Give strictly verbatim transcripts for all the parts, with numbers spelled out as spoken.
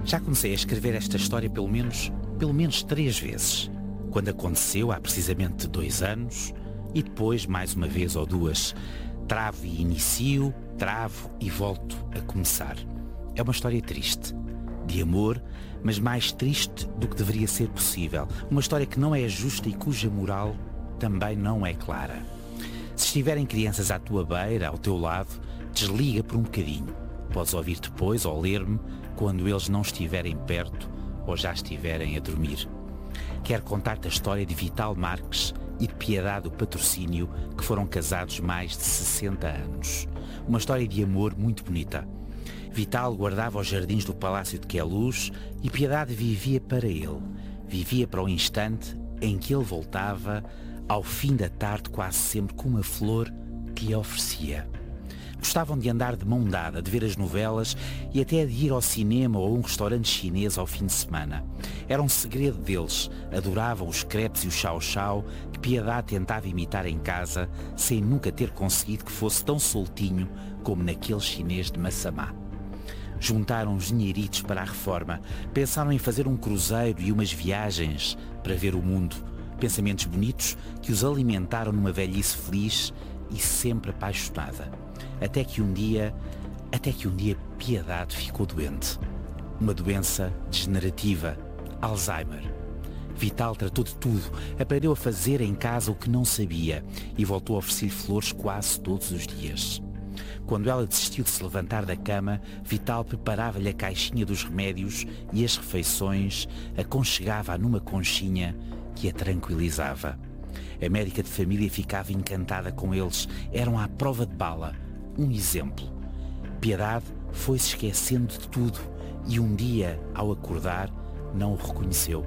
Já comecei a escrever esta história pelo menos, pelo menos três vezes. Quando aconteceu, há precisamente dois anos, e depois mais uma vez ou duas. Travo e inicio, travo e volto a começar. É uma história triste, de amor, mas mais triste do que deveria ser possível. Uma história que não é justa e cuja moral também não é clara. Se estiverem crianças à tua beira, ao teu lado, desliga por um bocadinho. Podes ouvir depois ou ler-me quando eles não estiverem perto ou já estiverem a dormir. Quero contar-te a história de Vital Marques e de Piedade do Patrocínio, que foram casados mais de sessenta anos. Uma história de amor muito bonita. Vital guardava os jardins do Palácio de Queluz e Piedade vivia para ele. Vivia para o instante em que ele voltava, ao fim da tarde, quase sempre com uma flor que lhe oferecia. Gostavam de andar de mão dada, de ver as novelas e até de ir ao cinema ou a um restaurante chinês ao fim de semana. Era um segredo deles. Adoravam os crepes e o chau-chau que Piedade tentava imitar em casa, sem nunca ter conseguido que fosse tão soltinho como naquele chinês de Massamá. Juntaram os dinheiritos para a reforma. Pensaram em fazer um cruzeiro e umas viagens para ver o mundo. Pensamentos bonitos que os alimentaram numa velhice feliz e sempre apaixonada. Até que um dia, até que um dia Piedade ficou doente. Uma doença degenerativa, Alzheimer. Vital tratou de tudo, aprendeu a fazer em casa o que não sabia e voltou a oferecer flores quase todos os dias. Quando ela desistiu de se levantar da cama, Vital preparava-lhe a caixinha dos remédios e as refeições, aconchegava-a numa conchinha que a tranquilizava. A médica de família ficava encantada com eles, eram à prova de bala. Um exemplo. Piedade foi-se esquecendo de tudo e um dia, ao acordar, não o reconheceu.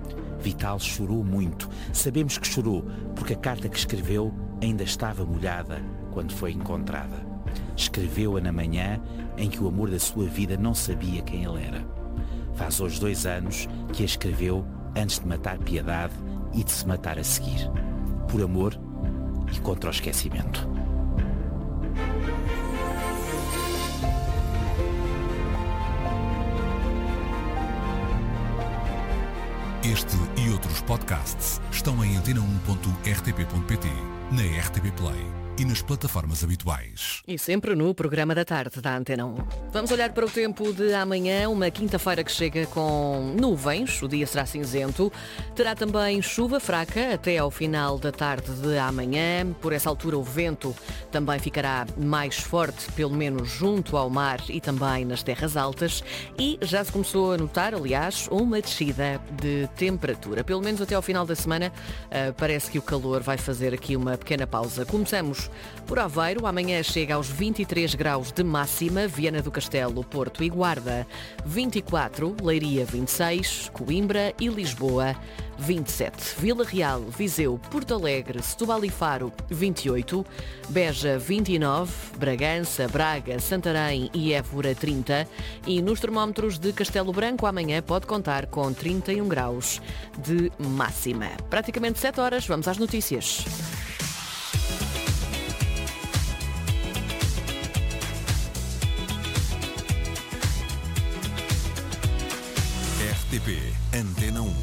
Vital chorou muito. Sabemos que chorou porque a carta que escreveu ainda estava molhada quando foi encontrada. Escreveu-a na manhã em que o amor da sua vida não sabia quem ele era. Faz hoje dois anos que a escreveu antes de matar Piedade e de se matar a seguir. Por amor e contra o esquecimento. Este e outros podcasts estão em antena um ponto r t p ponto p t, na R T P Play e nas plataformas habituais. E sempre no programa da tarde da Antena um. Vamos olhar para o tempo de amanhã, uma quinta-feira que chega com nuvens, o dia será cinzento. Terá também chuva fraca até ao final da tarde de amanhã. Por essa altura o vento também ficará mais forte, pelo menos junto ao mar e também nas terras altas. E já se começou a notar, aliás, uma descida de temperatura. Pelo menos até ao final da semana, uh, parece que o calor vai fazer aqui uma pequena pausa. Começamos por Aveiro, amanhã chega aos vinte e três graus de máxima, Viana do Castelo, Porto e Guarda vinte e quatro, Leiria vinte e seis, Coimbra e Lisboa vinte e sete, Vila Real, Viseu, Porto Alegre, Setúbal e Faro vinte e oito, Beja vinte e nove, Bragança, Braga, Santarém e Évora trinta e nos termómetros de Castelo Branco amanhã pode contar com trinta e um graus de máxima. Praticamente sete horas, vamos às notícias. R T P Antena um.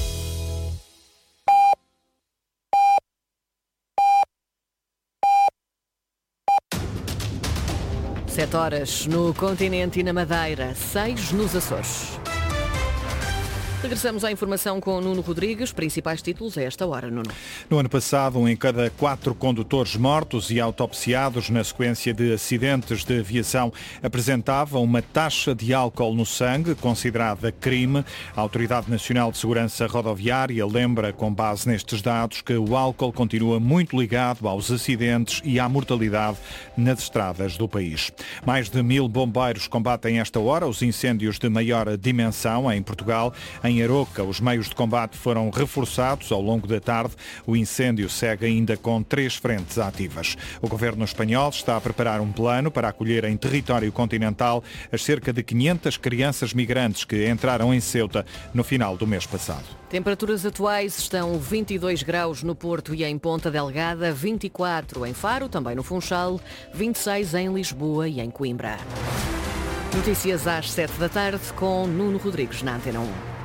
Sete horas no continente e na Madeira, seis nos Açores. Regressamos à informação com Nuno Rodrigues. Principais títulos a esta hora, Nuno. No ano passado, um em cada quatro condutores mortos e autopsiados na sequência de acidentes de aviação apresentavam uma taxa de álcool no sangue considerada crime. A Autoridade Nacional de Segurança Rodoviária lembra, com base nestes dados, que o álcool continua muito ligado aos acidentes e à mortalidade nas estradas do país. Mais de mil bombeiros combatem esta hora os incêndios de maior dimensão em Portugal. Em Aroca, os meios de combate foram reforçados ao longo da tarde. O incêndio segue ainda com três frentes ativas. O governo espanhol está a preparar um plano para acolher em território continental as cerca de quinhentas crianças migrantes que entraram em Ceuta no final do mês passado. Temperaturas atuais estão vinte e dois graus no Porto e em Ponta Delgada, vinte e quatro em Faro, também no Funchal, vinte e seis em Lisboa e em Coimbra. Notícias às sete da tarde com Nuno Rodrigues na Antena um.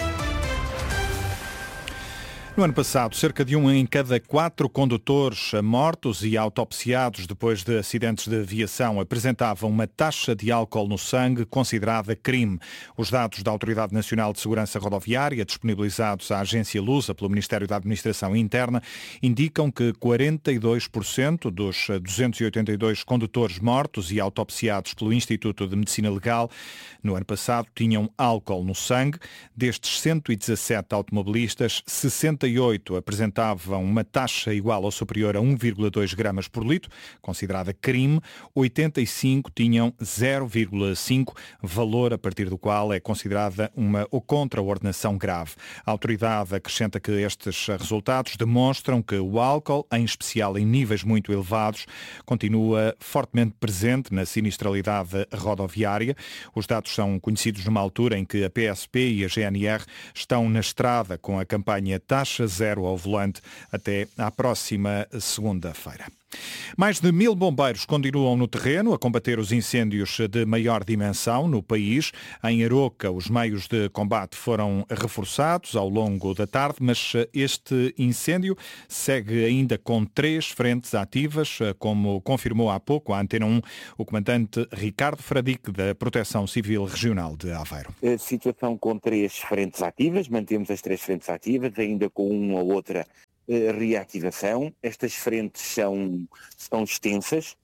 No ano passado, cerca de um em cada quatro condutores mortos e autopsiados depois de acidentes de aviação apresentavam uma taxa de álcool no sangue considerada crime. Os dados da Autoridade Nacional de Segurança Rodoviária, disponibilizados à agência Lusa pelo Ministério da Administração Interna, indicam que quarenta e dois por cento dos duzentos e oitenta e dois condutores mortos e autopsiados pelo Instituto de Medicina Legal no ano passado tinham álcool no sangue. Destes cento e dezassete automobilistas, sessenta e oito apresentavam uma taxa igual ou superior a um vírgula dois gramas por litro, considerada crime. oitenta e cinco tinham zero vírgula cinco, valor a partir do qual é considerada uma ou contraordenação grave. A autoridade acrescenta que estes resultados demonstram que o álcool, em especial em níveis muito elevados, continua fortemente presente na sinistralidade rodoviária. Os dados são conhecidos numa altura em que a P S P e a G N R estão na estrada com a campanha Taxa Zero ao Volante até à próxima segunda-feira. Mais de mil bombeiros continuam no terreno a combater os incêndios de maior dimensão no país. Em Aroca, os meios de combate foram reforçados ao longo da tarde, mas este incêndio segue ainda com três frentes ativas, como confirmou há pouco a Antena um o comandante Ricardo Fradique, da Proteção Civil Regional de Aveiro. A situação com três frentes ativas, mantemos as três frentes ativas, ainda com uma ou outra reativação. Estas frentes são, são extensas,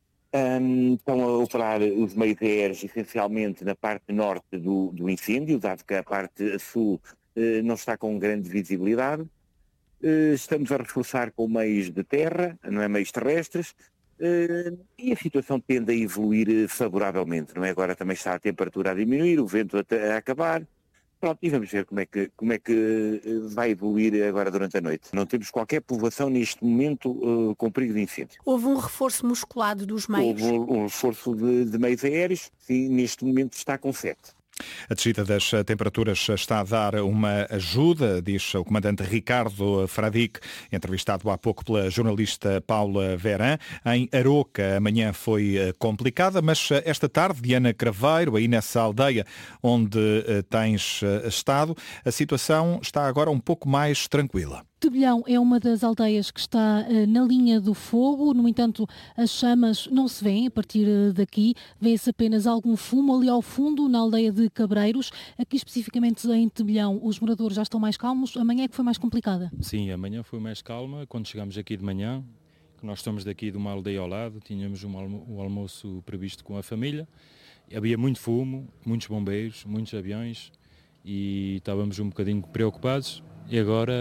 um, estão a operar os meios aéreos essencialmente na parte norte do, do incêndio, dado que a parte sul uh, não está com grande visibilidade. Uh, estamos a reforçar com meios de terra, não é, meios terrestres, uh, e a situação tende a evoluir favoravelmente, não é? Agora também está a temperatura a diminuir, o vento a, a acabar. Pronto, e vamos ver como é, que, como é que vai evoluir agora durante a noite. Não temos qualquer povoação neste momento uh, com perigo de incêndio. Houve um reforço musculado dos meios? Houve um reforço de, de meios aéreos, e neste momento está com sete. A descida das temperaturas está a dar uma ajuda, diz o comandante Ricardo Fradique, entrevistado há pouco pela jornalista Paula Verã. Em Aroca, a manhã foi complicada, mas esta tarde, Diana Craveiro, aí nessa aldeia onde tens estado, a situação está agora um pouco mais tranquila. Tebelhão é uma das aldeias que está uh, na linha do fogo, no entanto as chamas não se vêem a partir uh, daqui, vê-se apenas algum fumo ali ao fundo na aldeia de Cabreiros. Aqui especificamente em Tebelhão os moradores já estão mais calmos, amanhã é que foi mais complicada? Sim, amanhã foi mais calma, quando chegámos aqui de manhã, que nós estamos daqui de uma aldeia ao lado, tínhamos um, almo- um almoço previsto com a família, havia muito fumo, muitos bombeiros, muitos aviões e estávamos um bocadinho preocupados. E agora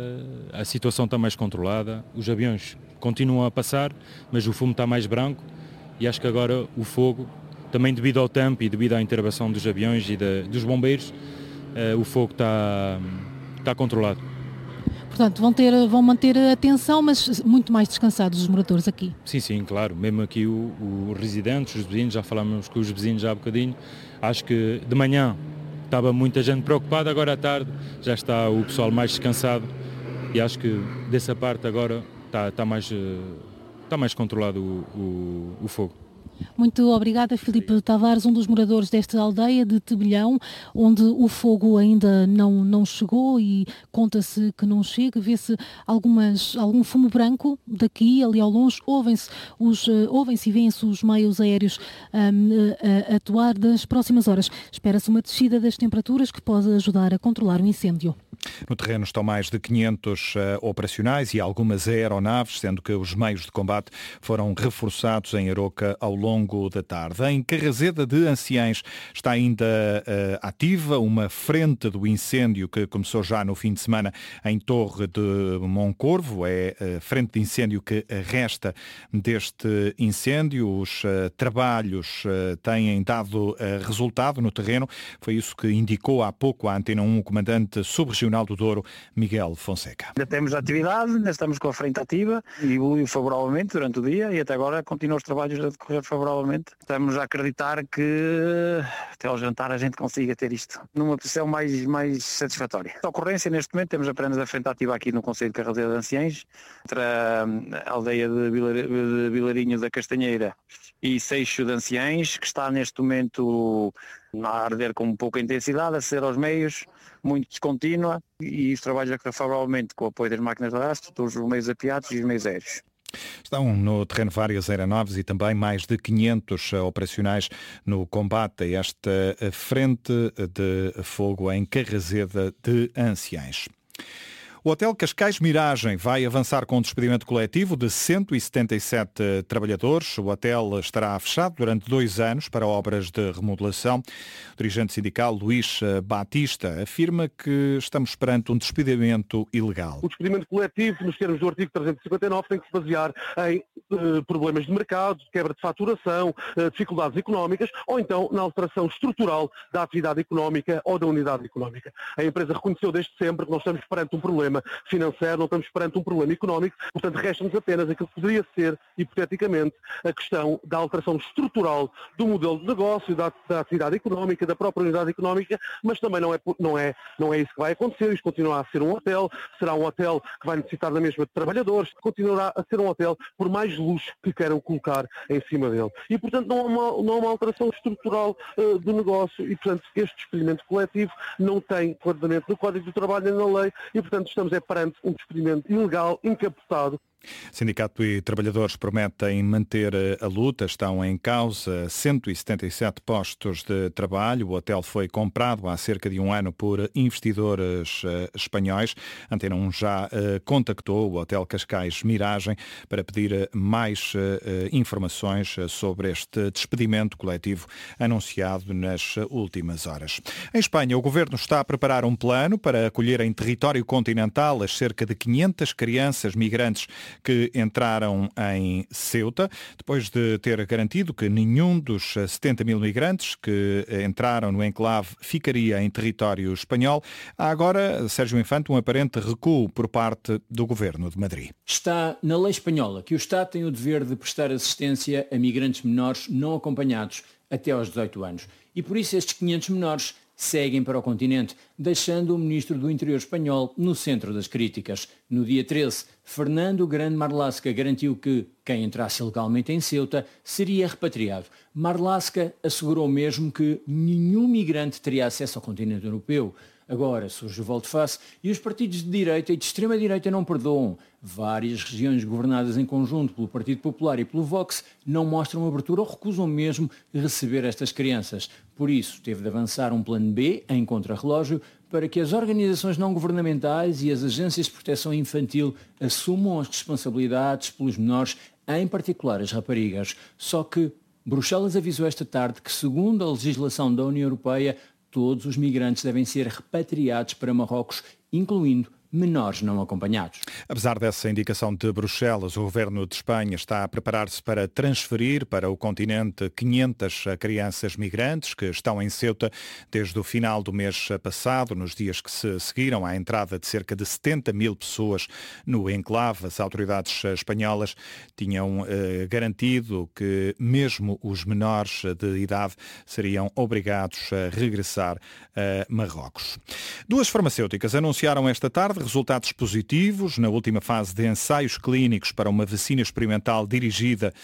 a situação está mais controlada, os aviões continuam a passar, mas o fumo está mais branco e acho que agora o fogo, também devido ao tempo e devido à intervenção dos aviões e de, dos bombeiros, eh, o fogo está, está controlado. Portanto, vão, ter, vão manter a atenção, mas muito mais descansados os moradores aqui. Sim, sim, claro. Mesmo aqui os residentes, os vizinhos, já falámos com os vizinhos já há bocadinho, acho que de manhã estava muita gente preocupada, agora à tarde já está o pessoal mais descansado e acho que dessa parte agora está, está, mais, está mais controlado o, o, o fogo. Muito obrigada, Filipe Tavares, um dos moradores desta aldeia de Tebelhão, onde o fogo ainda não, não chegou e conta-se que não chega. Vê-se algumas, algum fumo branco daqui, ali ao longe. Ouvem-se, os, ouvem-se e vêem-se os meios aéreos um, a, a atuar das próximas horas. Espera-se uma descida das temperaturas que pode ajudar a controlar o incêndio. No terreno estão mais de quinhentos uh, operacionais e algumas aeronaves, sendo que os meios de combate foram reforçados em Aroca ao longo da tarde. Em Carrazeda de Anciães está ainda uh, ativa uma frente do incêndio que começou já no fim de semana em Torre de Moncorvo. É a frente de incêndio que resta deste incêndio. Os uh, trabalhos uh, têm dado uh, resultado no terreno. Foi isso que indicou há pouco à Antena um o comandante subregional do Douro, Miguel Fonseca. Ainda temos atividade, ainda estamos com a frente ativa e evoluiu favoravelmente durante o dia e até agora continuam os trabalhos a decorrer favoravelmente. favoravelmente. Estamos a acreditar que até ao jantar a gente consiga ter isto numa posição mais, mais satisfatória. A ocorrência, neste momento, temos apenas a frente ativa aqui no Concelho de Carrazedo de Anciães, entre a aldeia de, Vilar, de Vilarinho da Castanheira e Seixo de Anciães, que está neste momento a arder com pouca intensidade, a ser aos meios, muito descontínua, e os trabalhos a favoravelmente com o apoio das máquinas de arrasto, dos meios apiados e os meios aéreos. Estão no terreno várias aeronaves e também mais de quinhentos operacionais no combate a esta frente de fogo em Carrazeda de Anciães. O Hotel Cascais Miragem vai avançar com um despedimento coletivo de cento e setenta e sete trabalhadores. O hotel estará fechado durante dois anos para obras de remodelação. O dirigente sindical Luís Batista afirma que estamos perante um despedimento ilegal. O despedimento coletivo, nos termos do artigo trezentos e cinquenta e nove, tem que se basear em uh, problemas de mercado, quebra de faturação, uh, dificuldades económicas ou então na alteração estrutural da atividade económica ou da unidade económica. A empresa reconheceu desde sempre que nós estamos perante um problema financeiro, não estamos perante um problema económico, portanto resta-nos apenas aquilo que poderia ser, hipoteticamente, a questão da alteração estrutural do modelo de negócio, da, da atividade económica, da própria unidade económica, mas também não é, não, é, não é isso que vai acontecer. Isto continuará a ser um hotel, será um hotel que vai necessitar da mesma de trabalhadores, continuará a ser um hotel por mais luxo que queiram colocar em cima dele. E, portanto, não há uma, não há uma alteração estrutural uh, do negócio e, portanto, este despedimento coletivo não tem enquadramento no Código do Trabalho nem na lei e, portanto, estamos é perante um despedimento ilegal, encapotado. Sindicato e trabalhadores prometem manter a luta. Estão em causa cento e setenta e sete postos de trabalho. O hotel foi comprado há cerca de um ano por investidores espanhóis. Antena um já contactou o Hotel Cascais Miragem para pedir mais informações sobre este despedimento coletivo anunciado nas últimas horas. Em Espanha, o governo está a preparar um plano para acolher em território continental as cerca de quinhentas crianças migrantes que entraram em Ceuta, depois de ter garantido que nenhum dos setenta mil migrantes que entraram no enclave ficaria em território espanhol. Há agora, Sérgio Infante, um aparente recuo por parte do Governo de Madrid. Está na lei espanhola que o Estado tem o dever de prestar assistência a migrantes menores não acompanhados até aos dezoito anos. E por isso estes quinhentos menores seguem para o continente, deixando o Ministro do Interior espanhol no centro das críticas. No dia treze, Fernando Grande Marlaska garantiu que quem entrasse ilegalmente em Ceuta seria repatriado. Marlaska assegurou mesmo que nenhum migrante teria acesso ao continente europeu. Agora surge o volte-face e os partidos de direita e de extrema-direita não perdoam. Várias regiões governadas em conjunto pelo Partido Popular e pelo Vox não mostram abertura ou recusam mesmo receber estas crianças. Por isso, teve de avançar um plano B em contrarrelógio para que as organizações não governamentais e as agências de proteção infantil assumam as responsabilidades pelos menores, em particular as raparigas. Só que Bruxelas avisou esta tarde que, segundo a legislação da União Europeia, todos os migrantes devem ser repatriados para Marrocos, incluindo menores não acompanhados. Apesar dessa indicação de Bruxelas, o Governo de Espanha está a preparar-se para transferir para o continente quinhentas crianças migrantes que estão em Ceuta desde o final do mês passado, nos dias que se seguiram à entrada de cerca de setenta mil pessoas no enclave. As autoridades espanholas tinham eh, garantido que mesmo os menores de idade seriam obrigados a regressar a Marrocos. Duas farmacêuticas anunciaram esta tarde resultados positivos na última fase de ensaios clínicos para uma vacina experimental dirigida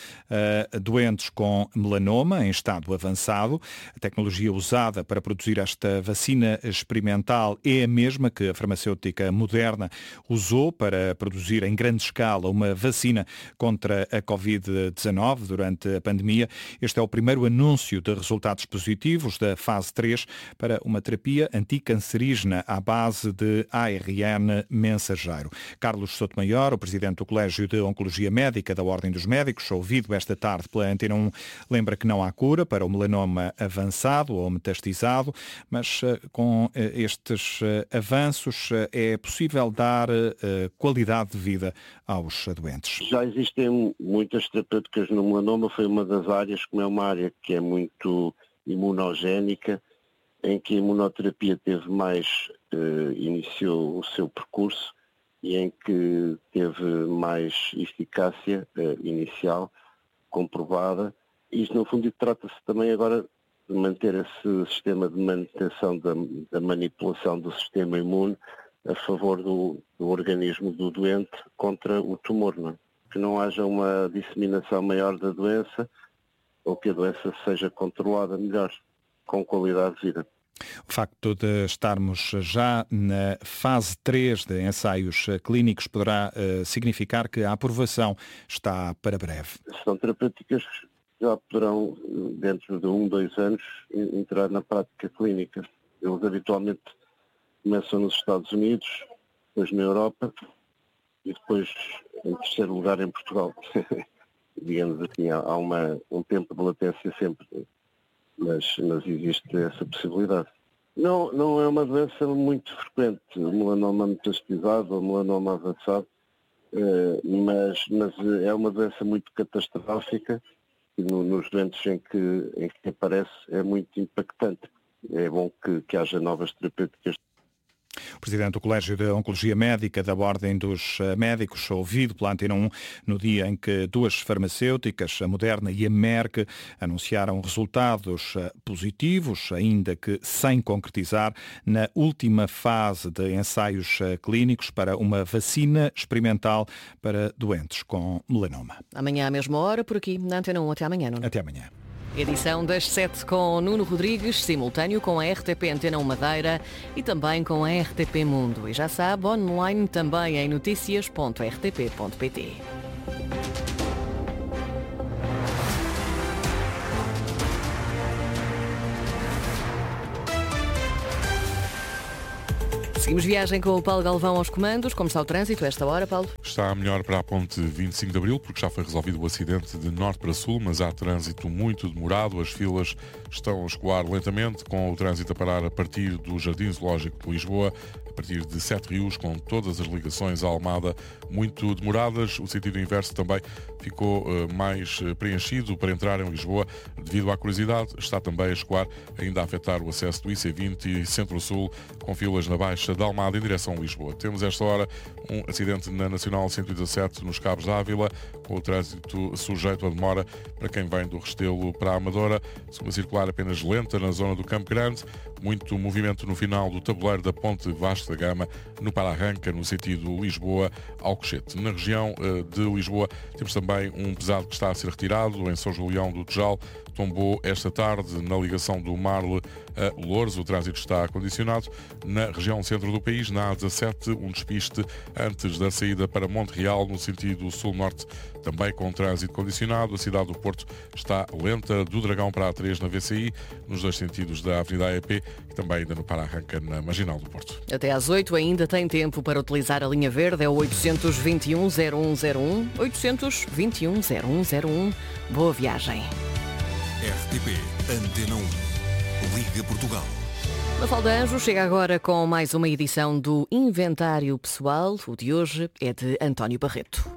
a doentes com melanoma em estado avançado. A tecnologia usada para produzir esta vacina experimental é a mesma que a farmacêutica Moderna usou para produzir em grande escala uma vacina contra a covid dezanove durante a pandemia. Este é o primeiro anúncio de resultados positivos da fase três para uma terapia anticancerígena à base de A R N mensageiro. Carlos Sotomayor, o presidente do Colégio de Oncologia Médica da Ordem dos Médicos, ouvido esta tarde pela Antena um, lembra que não há cura para o melanoma avançado ou metastizado, mas uh, com uh, estes uh, avanços uh, é possível dar uh, qualidade de vida aos doentes. Já existem muitas terapêuticas no melanoma, foi uma das áreas, como é uma área que é muito imunogénica, em que a imunoterapia teve mais, eh, iniciou o seu percurso e em que teve mais eficácia eh, inicial comprovada isto, no fundo, trata-se também agora de manter esse sistema de manutenção da, da manipulação do sistema imune a favor do, do organismo do doente contra o tumor, não é? Que não haja uma disseminação maior da doença ou que a doença seja controlada melhor, com qualidade de vida. O facto de estarmos já na fase três de ensaios clínicos poderá uh, significar que a aprovação está para breve. São terapêuticas que já poderão, dentro de um, dois anos, entrar na prática clínica. Eles habitualmente começam nos Estados Unidos, depois na Europa e depois, em terceiro lugar, em Portugal. Digamos assim, há uma, um tempo de latência sempre. Mas, mas existe essa possibilidade. Não, não é uma doença muito frequente, o melanoma metastasizado ou melanoma avançado, eh, mas, mas é uma doença muito catastrófica e no, nos doentes em que, em que aparece é muito impactante. É bom que, que haja novas terapêuticas. O presidente do Colégio de Oncologia Médica da Ordem dos Médicos, ouvido pela Antena um no dia em que duas farmacêuticas, a Moderna e a Merck, anunciaram resultados positivos, ainda que sem concretizar, na última fase de ensaios clínicos para uma vacina experimental para doentes com melanoma. Amanhã à mesma hora, por aqui, na Antena um. Até amanhã, Nuno. Até amanhã. Edição das sete com Nuno Rodrigues, simultâneo com a R T P Antena um Madeira e também com a R T P Mundo. E já sabe, online também em notícias ponto r t p ponto p t. Seguimos viagem com o Paulo Galvão aos comandos. Como está o trânsito a esta hora, Paulo? Está melhor para a ponte vinte e cinco de Abril, porque já foi resolvido o acidente de norte para sul, mas há trânsito muito demorado. As filas estão a escoar lentamente, com o trânsito a parar a partir do Jardim Zoológico de Lisboa, a partir de Sete Rios, com todas as ligações à Almada muito demoradas. O sentido inverso também ficou uh, mais uh, preenchido para entrar em Lisboa. Devido à curiosidade, está também a escoar, ainda a afetar o acesso do I C vinte e Centro-Sul, com filas na Baixa da Almada em direção a Lisboa. Temos esta hora um acidente na Nacional cento e dezassete nos Cabos da Ávila, com o trânsito sujeito a demora para quem vem do Restelo para a Amadora. Segunda circular apenas lenta na zona do Campo Grande. Muito movimento no final do tabuleiro da Ponte Vasco da Gama, no para-arranca, no sentido Lisboa-Alcochete. Na região uh, de Lisboa temos também um pesado que está a ser retirado em São Julião do Tejal. Tombou esta tarde na ligação do Marle a Loures. O trânsito está condicionado. Na região centro do país, na A dezassete, um despiste antes da saída para Monte Real, no sentido sul-norte, também com trânsito condicionado. A cidade do Porto está lenta, do Dragão para a A três na V C I, nos dois sentidos da Avenida A E P e também ainda no para-arranca na Marginal do Porto. Até às oito ainda tem tempo para utilizar a linha verde, é o oitocentos vinte e um zero um zero um, oitocentos vinte e um zero um zero um. Boa viagem. R T P Antena um. Liga Portugal. Mafalda Anjos chega agora com mais uma edição do Inventário Pessoal. O de hoje é de António Barreto.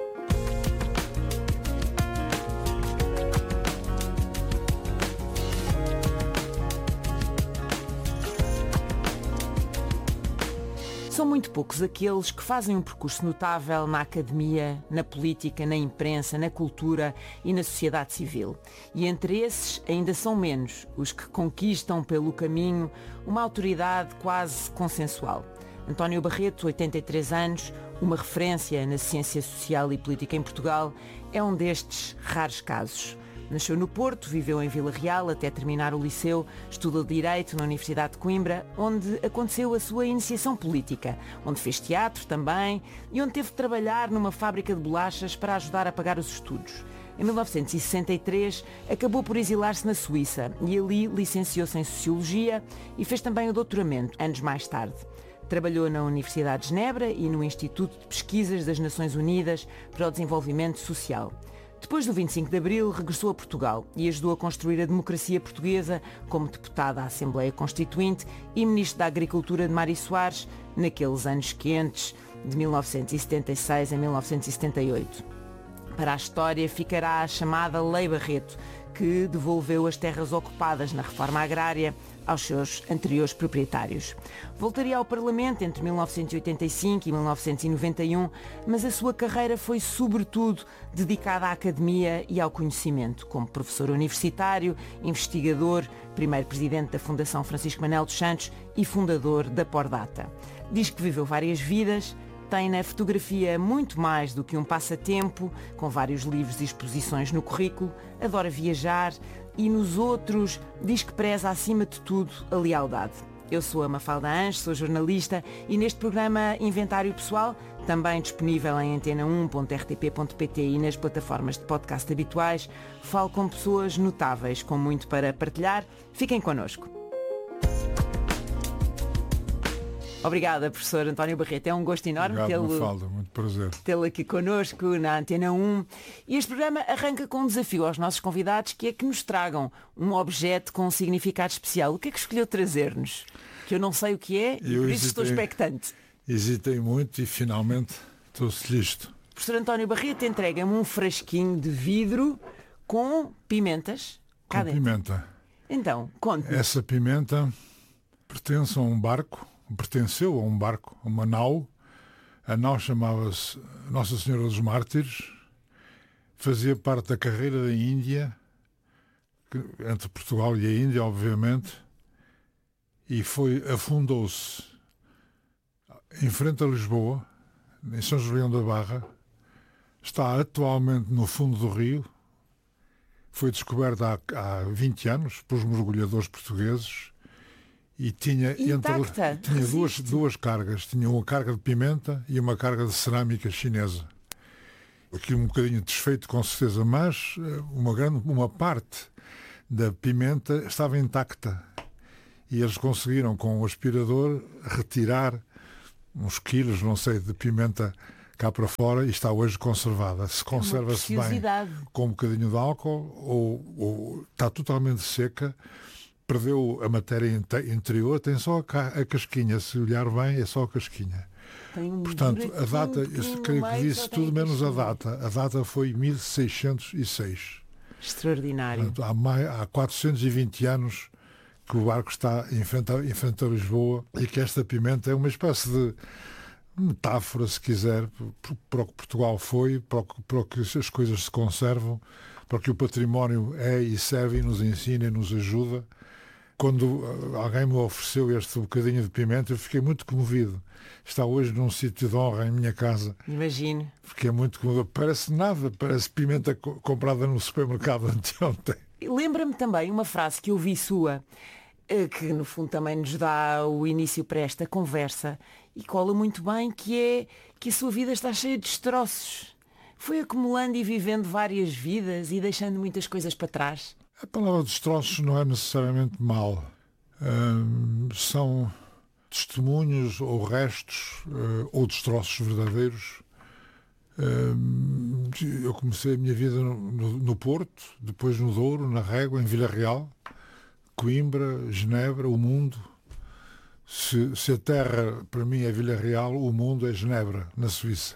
São muito poucos aqueles que fazem um percurso notável na academia, na política, na imprensa, na cultura e na sociedade civil. E entre esses ainda são menos os que conquistam pelo caminho uma autoridade quase consensual. António Barreto, oitenta e três anos, uma referência na ciência social e política em Portugal, é um destes raros casos. Nasceu no Porto, viveu em Vila Real até terminar o liceu, estudou Direito na Universidade de Coimbra, onde aconteceu a sua iniciação política, onde fez teatro também e onde teve de trabalhar numa fábrica de bolachas para ajudar a pagar os estudos. Em mil novecentos e sessenta e três, acabou por exilar-se na Suíça e ali licenciou-se em Sociologia e fez também o doutoramento, anos mais tarde. Trabalhou na Universidade de Genebra e no Instituto de Pesquisas das Nações Unidas para o Desenvolvimento Social. Depois do vinte e cinco de Abril, regressou a Portugal e ajudou a construir a democracia portuguesa como deputado à Assembleia Constituinte e ministro da Agricultura de Mário Soares, naqueles anos quentes de mil novecentos e setenta e seis a mil novecentos e setenta e oito. Para a história ficará a chamada Lei Barreto, que devolveu as terras ocupadas na reforma agrária aos seus anteriores proprietários. Voltaria ao Parlamento entre mil novecentos e oitenta e cinco e mil novecentos e noventa e um, mas a sua carreira foi sobretudo dedicada à academia e ao conhecimento, como professor universitário, investigador, primeiro presidente da Fundação Francisco Manuel dos Santos e fundador da Pordata. Diz que viveu várias vidas, tem na fotografia muito mais do que um passatempo, com vários livros e exposições no currículo, adora viajar e nos outros diz que preza acima de tudo a lealdade. Eu sou a Mafalda Anjos, sou jornalista e neste programa Inventário Pessoal, também disponível em antena um ponto r t p ponto p t e nas plataformas de podcast habituais, falo com pessoas notáveis com muito para partilhar. Fiquem connosco. Obrigada, professor António Barreto. É um gosto enorme tê-lo, Mafalda, muito prazer. tê-lo aqui connosco na Antena um. E este programa arranca com um desafio aos nossos convidados, que é que nos tragam um objeto com um significado especial. O que é que escolheu trazer-nos? Que eu não sei o que é e eu por isso hesitei, estou expectante. Hesitei muito e finalmente trouxe listo. Professor António Barreto entrega-me um frasquinho de vidro com pimentas. Com pimenta. Então, conte-me. Essa pimenta pertence a um barco. Pertenceu a um barco, a uma nau. A nau chamava-se Nossa Senhora dos Mártires, fazia parte da carreira da Índia, entre Portugal e a Índia, obviamente, e foi, afundou-se em frente a Lisboa, em São Julião da Barra, está atualmente no fundo do rio, foi descoberta há, há vinte anos pelos mergulhadores portugueses, e tinha, entre, tinha duas, duas cargas. Tinha uma carga de pimenta e uma carga de cerâmica chinesa. Aqui um bocadinho desfeito, com certeza, mas uma, grande, uma parte da pimenta estava intacta. E eles conseguiram, com o aspirador, retirar uns quilos, não sei, de pimenta cá para fora e está hoje conservada. Se conserva-se bem com um bocadinho de álcool ou, ou está totalmente seca, perdeu a matéria interior, tem só a casquinha. Se olhar bem, é só a casquinha. Um Portanto, a data, eu creio que disse tudo menos a data. A data foi mil seiscentos e seis. Extraordinário. Portanto, há, mais, há quatrocentos e vinte anos que o barco está em frente, a, em frente a Lisboa e que esta pimenta é uma espécie de metáfora, se quiser, para o que Portugal foi, para o, para o que as coisas se conservam, para o que o património é e serve e nos ensina e nos ajuda. Quando alguém me ofereceu este bocadinho de pimenta, eu fiquei muito comovido. Está hoje num sítio de honra em minha casa. Imagino. Fiquei muito comovido. Parece nada, parece pimenta co- comprada no supermercado anteontem. Lembra-me também uma frase que eu vi sua, que no fundo também nos dá o início para esta conversa e cola muito bem, que é que a sua vida está cheia de destroços. Foi acumulando e vivendo várias vidas e deixando muitas coisas para trás. A palavra destroços não é necessariamente mal. Hum, são testemunhos ou restos uh, ou destroços verdadeiros. Hum, eu comecei a minha vida no, no, no Porto, depois no Douro, na Régua, em Vila Real, Coimbra, Genebra, o mundo. Se, se a terra para mim é Vila Real, o mundo é Genebra, na Suíça.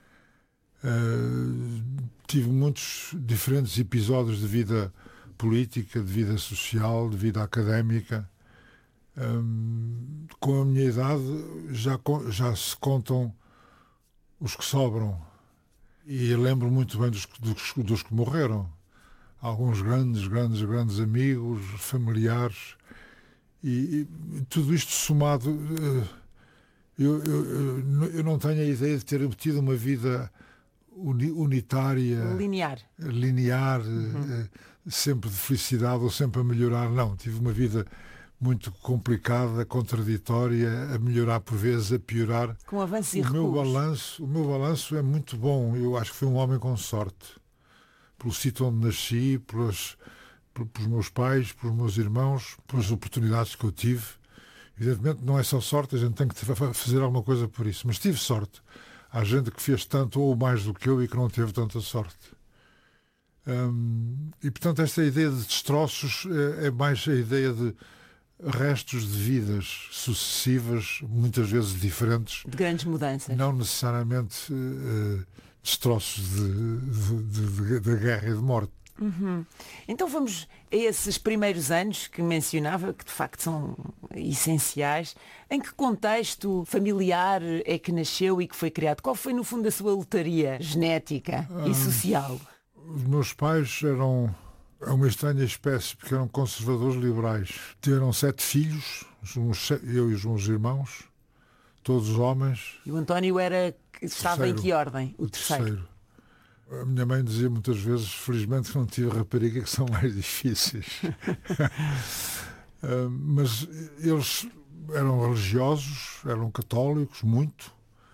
Uh, tive muitos diferentes episódios de vida política, de vida social, de vida académica. Um, com a minha idade já, já se contam os que sobram. E eu lembro muito bem dos, dos, dos que morreram. Alguns grandes, grandes, grandes amigos, familiares. E, e tudo isto somado, eu, eu, eu não tenho a ideia de ter tido uma vida unitária, linear, linear uhum. sempre de felicidade ou sempre a melhorar. Não, tive uma vida muito complicada, contraditória, a melhorar por vezes, a piorar. Com avanços e o recuos. meu balanço, o meu balanço é muito bom. Eu acho que fui um homem com sorte. Pelo sítio onde nasci, pelas, pelos meus pais, pelos meus irmãos, pelas oportunidades que eu tive. Evidentemente não é só sorte, a gente tem que fazer alguma coisa por isso. Mas tive sorte. Há gente que fez tanto ou mais do que eu e que não teve tanta sorte. Hum, e, portanto, esta ideia de destroços é, é mais a ideia de restos de vidas sucessivas, muitas vezes diferentes. De grandes mudanças. Não necessariamente uh, destroços de, de, de, de guerra e de morte. Uhum. Então vamos a esses primeiros anos que mencionava, que de facto são essenciais. Em que contexto familiar é que nasceu e que foi criado? Qual foi no fundo a sua lotaria genética e social? Os meus pais eram uma estranha espécie, porque eram conservadores liberais. Tiveram sete filhos, eu e os meus irmãos, todos homens. E o António era, estava terceiro, em que ordem? O terceiro. terceiro. A minha mãe dizia muitas vezes, felizmente que não tive rapariga, que são mais difíceis. uh, mas eles eram religiosos, eram católicos, muito.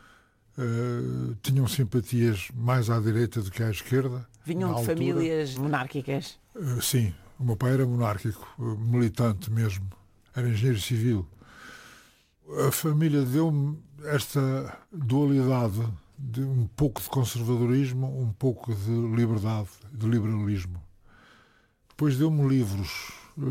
Uh, tinham simpatias mais à direita do que à esquerda. Vinham de altura. famílias monárquicas? Uh, sim, o meu pai era monárquico, uh, militante mesmo, era engenheiro civil. A família deu-me esta dualidade de um pouco de conservadorismo, um pouco de liberdade, de liberalismo. Depois deu-me livros.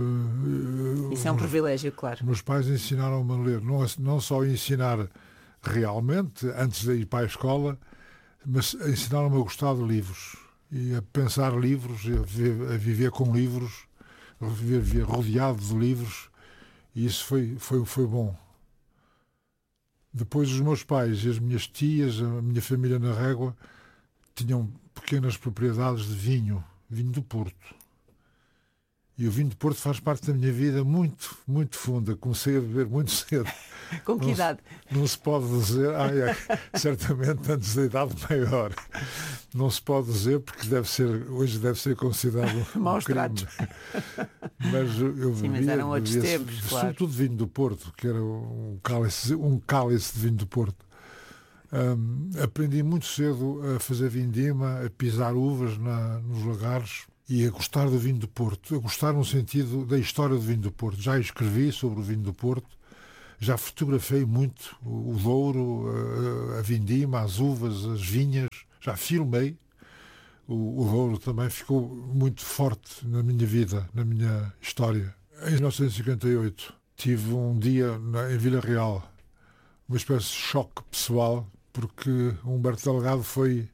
Uh, Isso é um privilégio, claro. Meus pais ensinaram-me a ler, não, não só a ensinar realmente, antes de ir para a escola, mas ensinaram-me a gostar de livros e a pensar livros, a viver, a viver com livros, a viver rodeado de livros, e isso foi, foi, foi bom. Depois os meus pais e as minhas tias, a minha família na Régua, tinham pequenas propriedades de vinho, vinho do Porto. E o vinho do Porto faz parte da minha vida muito, muito funda. Comecei a beber muito cedo. Com que não idade? Se, não se pode dizer, ah, é, certamente antes da idade maior. Não se pode dizer porque deve ser, hoje deve ser considerado um maus crime. tratos. Mas eu bebia, Sim, mas eram outros bebia, tempos, claro. Sobretudo vinho do Porto, que era um cálice, um cálice de vinho do Porto. Um, aprendi muito cedo a fazer vindima, a pisar uvas na, nos lagares e a gostar do vinho do Porto, a gostar no sentido da história do vinho do Porto. Já escrevi sobre o vinho do Porto, já fotografei muito o, o Douro, a, a vindima, as uvas, as vinhas, já filmei. O, o Douro também ficou muito forte na minha vida, na minha história. Em mil novecentos e cinquenta e oito tive um dia na, em Vila Real, uma espécie de choque pessoal, porque Humberto Delgado foi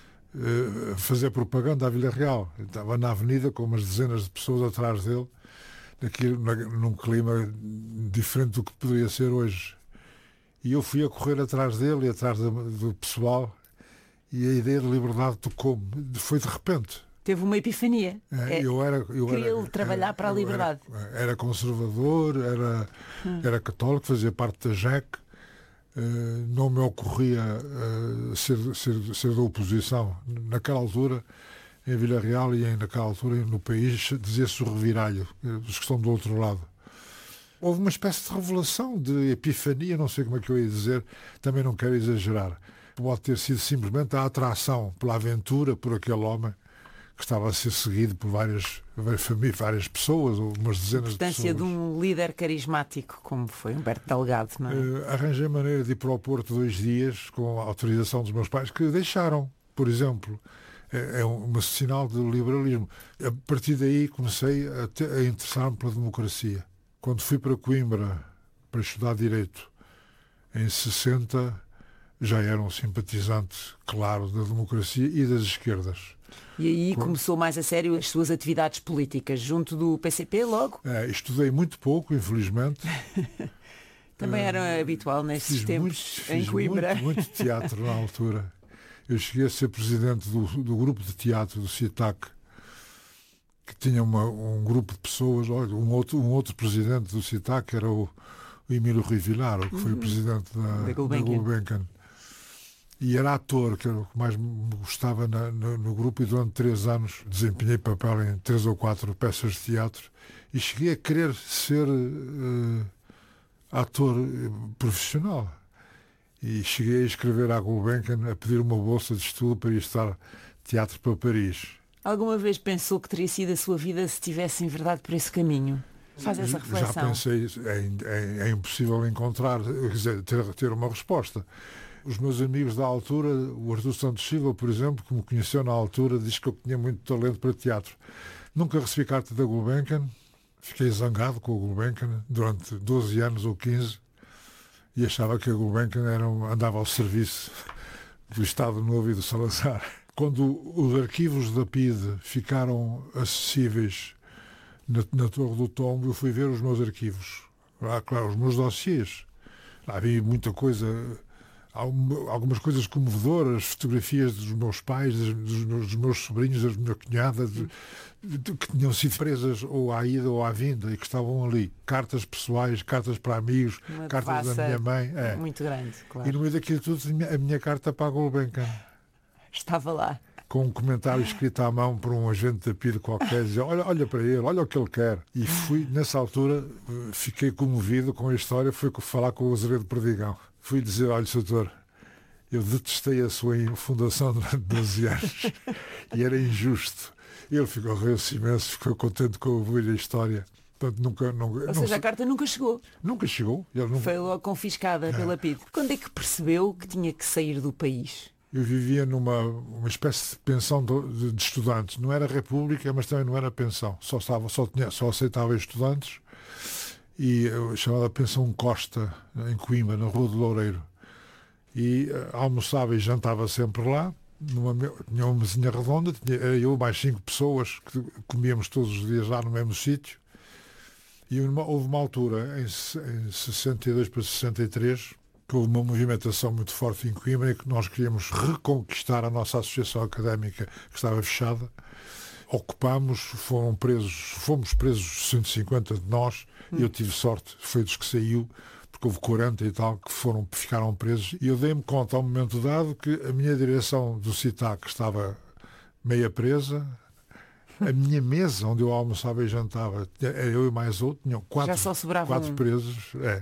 uh, fazer propaganda à Vila Real. Eu estava na avenida com umas dezenas de pessoas atrás dele, naquilo, na, num clima diferente do que poderia ser hoje. E eu fui a correr atrás dele e atrás do, do pessoal, e a ideia de liberdade tocou-me. Foi de repente. Teve uma epifania. É, eu era, eu Queria era, trabalhar era, para a liberdade. Era, era conservador, era, hum. era católico, fazia parte da J E C. Uh, não me ocorria uh, ser, ser, ser da oposição. Naquela altura, em Vila Real e naquela altura no país, dizia-se o reviralho, os que estão do outro lado. Houve uma espécie de revelação, de epifania, não sei como é que eu ia dizer, também não quero exagerar. Pode ter sido simplesmente a atração pela aventura, por aquele homem que estava a ser seguido por várias, várias famílias, várias pessoas, ou umas dezenas de pessoas. A importância de um líder carismático, como foi Humberto Delgado, não é? Uh, arranjei maneira de ir para o Porto dois dias, com a autorização dos meus pais, que deixaram, por exemplo. É, é um, um sinal de liberalismo. A partir daí comecei a, ter, a interessar-me pela democracia. Quando fui para Coimbra para estudar Direito, em sessenta, já era um simpatizante, claro, da democracia e das esquerdas. E aí começou mais a sério as suas atividades políticas, junto do P C P logo? É, estudei muito pouco, infelizmente. Também era uh, habitual nesses tempos, muito, em fiz Coimbra. Muito, muito teatro na altura. Eu cheguei a ser presidente do, do grupo de teatro do CITAC, que tinha uma, um grupo de pessoas, um outro, um outro presidente do CITAC, que era o, o Emílio Rui Vilar, que foi uhum. o presidente da, da Gulbenkian. E era ator, que era o que mais me gostava na, no, no grupo, e durante três anos desempenhei papel em três ou quatro peças de teatro e cheguei a querer ser uh, ator profissional. E cheguei a escrever à Gulbenkian, a pedir uma bolsa de estudo para ir estudar teatro para Paris. Alguma vez pensou que teria sido a sua vida se tivesse em verdade por esse caminho? Faz essa reflexão. Já pensei, é, é, é impossível encontrar, quer dizer, ter, ter uma resposta. Os meus amigos da altura, o Artur Santos Silva, por exemplo, que me conheceu na altura, diz que eu tinha muito talento para teatro. Nunca recebi carta da Gulbenkian, fiquei zangado com a Gulbenkian durante doze anos ou quinze e achava que a Gulbenkian era um, andava ao serviço do Estado Novo e do Salazar. quando os arquivos da P I D ficaram acessíveis na, na Torre do Tombo, eu fui ver os meus arquivos. Ah, claro, os meus dossiês. Lá havia muita coisa, algumas coisas comovedoras, fotografias dos meus pais, dos meus, dos meus sobrinhos, das minhas cunhadas, de, de, que tinham sido presas ou à ida ou à vinda e que estavam ali. Cartas pessoais, cartas para amigos, uma cartas da minha mãe. É. Muito grande, claro. E no meio daquilo tudo, a minha carta para a Gulbenkian. Estava lá. Com um comentário escrito à mão por um agente da P I D qualquer, dizia, olha, olha para ele, olha o que ele quer. E fui, nessa altura, fiquei comovido com a história, fui falar com o Azevedo Perdigão. Fui dizer, olha, doutor, eu detestei a sua fundação durante doze anos e era injusto. Ele ficou riu-se imenso, ficou contente com ouvir a história. Portanto, nunca, não, Ou não seja, se... a carta nunca chegou. Nunca chegou. Ele nunca... Foi logo confiscada é. pela P I D. Quando é que percebeu que tinha que sair do país? Eu vivia numa uma espécie de pensão de, de estudantes. Não era república, mas também não era pensão. Só, estava, só, tinha, só aceitava estudantes. E chamada Pensão Costa, em Coimbra, na Rua do Loureiro. E uh, almoçava e jantava sempre lá. Numa, tinha uma mesinha redonda, tinha, era eu mais cinco pessoas que comíamos todos os dias lá no mesmo sítio. E uma, houve uma altura, em, em sessenta e dois para sessenta e três, que houve uma movimentação muito forte em Coimbra e que nós queríamos reconquistar a nossa associação académica que estava fechada. Ocupámos, foram presos, fomos presos cento e cinquenta de nós, hum. e eu tive sorte, foi dos que saiu, porque houve quarenta e tal que foram, ficaram presos. E eu dei-me conta, ao momento dado, que a minha direção do CITAC estava meia presa, a minha mesa, onde eu almoçava e jantava, era eu e mais outro, tinham quatro, Já só sobrava quatro um. presos. É.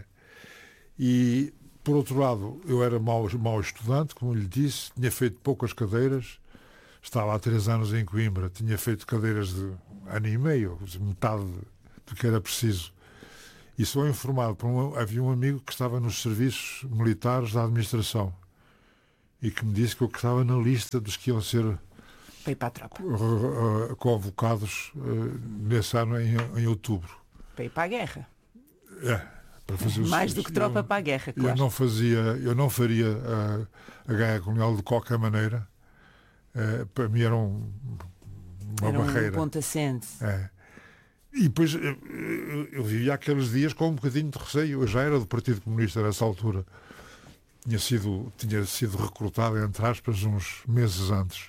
E, por outro lado, eu era mau, mau estudante, como lhe disse, tinha feito poucas cadeiras, estava há três anos em Coimbra, tinha feito cadeiras de ano e meio, metade do que era preciso. E sou informado por um, havia um amigo que estava nos serviços militares da administração e que me disse que eu estava na lista dos que iam ser para ir para a tropa. convocados uh, nesse ano em, em outubro. Para ir para a guerra. É, para fazer mais o, do que tropa eu, para a guerra, claro. Eu não fazia, eu não faria uh, a guerra colonial de qualquer maneira. Uh, para mim era um, uma era um barreira. ponto assente. É. E depois eu, eu, eu vivia aqueles dias com um bocadinho de receio. Eu já era do Partido Comunista nessa altura. Tinha sido, tinha sido recrutado, entre aspas, uns meses antes.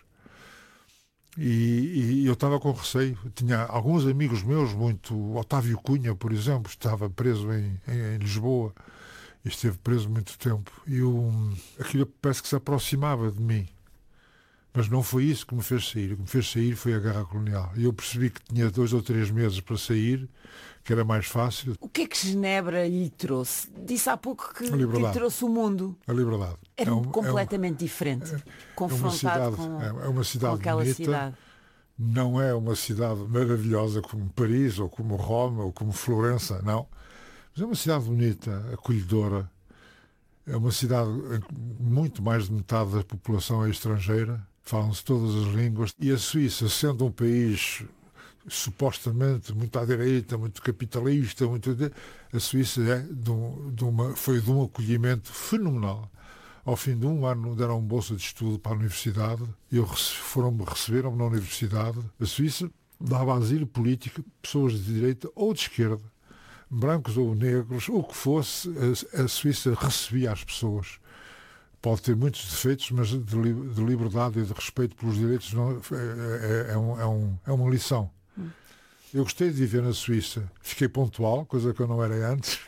E, e eu estava com receio. Tinha alguns amigos meus, muito... Otávio Cunha, por exemplo, estava preso em, em, em Lisboa. E esteve preso muito tempo. E eu, aquilo parece que se aproximava de mim. Mas não foi isso que me fez sair. O que me fez sair foi a guerra colonial. E eu percebi que tinha dois ou três meses para sair, que era mais fácil. O que é que Genebra lhe trouxe? Disse há pouco que, que lhe trouxe o mundo. A liberdade. Era é um, completamente é um, diferente. É, confrontado é uma cidade, com, é uma cidade com aquela bonita. cidade. Não é uma cidade maravilhosa como Paris, ou como Roma, ou como Florença, não. Mas é uma cidade bonita, acolhedora. É uma cidade em que muito mais de metade da população é estrangeira. Falam-se todas as línguas. E a Suíça, sendo um país supostamente muito à direita, muito capitalista, muito... a Suíça é de um, de uma, foi de um acolhimento fenomenal. Ao fim de um ano deram bolsa de estudo para a universidade. Eu foram receberam-me na universidade. A Suíça dava asilo político a pessoas de direita ou de esquerda, brancos ou negros, o que fosse, a, a Suíça recebia as pessoas. Pode ter muitos defeitos, mas de, de liberdade e de respeito pelos direitos não, é, é, é, um, é, um, é uma lição. Hum. Eu gostei de viver na Suíça. Fiquei pontual, coisa que eu não era antes.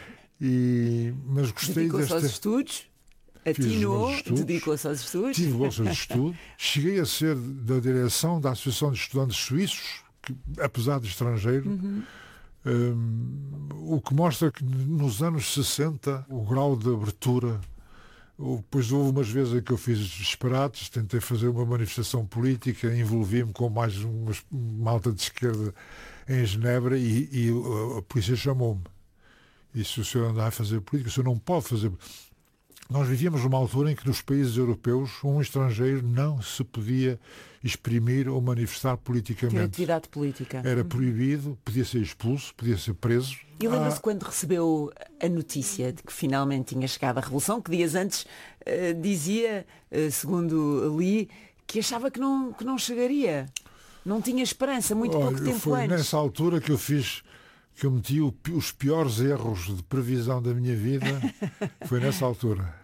E, mas gostei Dedicou-se desta... aos estudos? Atinou, dedicou-se aos estudos? Tive bolsas de estudo. Cheguei a ser da direção da Associação de Estudantes Suíços, que, apesar de estrangeiro, uhum. um, o que mostra que nos anos sessenta o grau de abertura... Depois houve umas vezes em que eu fiz disparates, tentei fazer uma manifestação política, envolvi-me com mais uma malta de esquerda em Genebra e, e a polícia chamou-me. E se o senhor andar a fazer política, o senhor não pode fazer. Nós vivíamos numa altura em que nos países europeus um estrangeiro não se podia exprimir ou manifestar politicamente. Ter atividade política. Era proibido, podia ser expulso, podia ser preso. E lembra-se ah, quando recebeu a notícia de que finalmente tinha chegado a Revolução, que dias antes uh, dizia, uh, segundo li, que achava que não, que não chegaria. Não tinha esperança, muito Olha, pouco tempo foi antes. Nessa altura que eu fiz, que eu meti o, os piores erros de previsão da minha vida, foi nessa altura.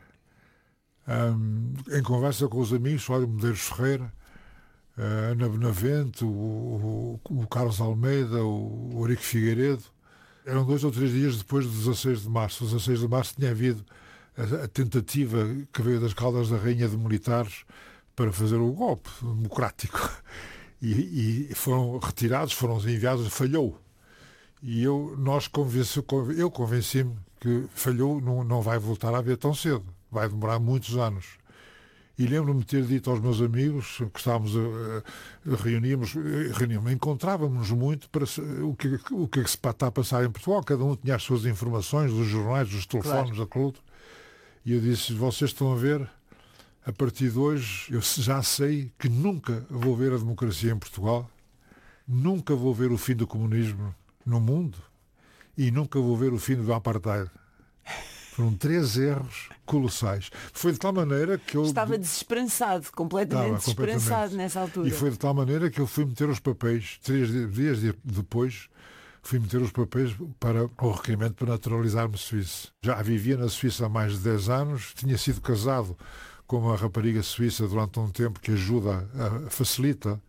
Um, em conversa com os amigos, olha, o Medeiros Ferreira, a Ana Benavente, o, o, o Carlos Almeida, o, o Eurico Figueiredo, eram dois ou três dias depois do dezasseis de março. O dezasseis de março tinha havido a, a tentativa que veio das Caldas da Rainha de militares para fazer o golpe democrático. E, e foram retirados, foram enviados, falhou. E eu, nós convenci, eu convenci-me que falhou, não, não vai voltar a haver tão cedo. Vai demorar muitos anos. E lembro-me de ter dito aos meus amigos que estávamos a, a, a reuníamos, reuníamos, encontrávamos muito para o que, o que se está a passar em Portugal. Cada um tinha as suas informações, dos jornais, dos telefones, claro. Daquilo. E eu disse, vocês estão a ver, a partir de hoje, eu já sei que nunca vou ver a democracia em Portugal, nunca vou ver o fim do comunismo no mundo e nunca vou ver o fim do apartheid. Foram três erros colossais. Foi de tal maneira que eu... Estava desesperançado, completamente Estava, desesperançado completamente. Nessa altura. E foi de tal maneira que eu fui meter os papéis, três dias depois, fui meter os papéis para o requerimento para naturalizar-me suíço. Já vivia na Suíça há mais de dez anos, tinha sido casado com uma rapariga suíça durante um tempo que ajuda, a, facilita.